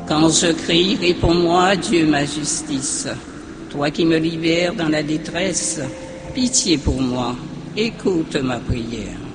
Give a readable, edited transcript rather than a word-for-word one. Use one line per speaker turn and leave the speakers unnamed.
Quand je crie, réponds-moi, Dieu, ma justice. Toi qui me libères dans la détresse, pitié pour moi, écoute ma prière.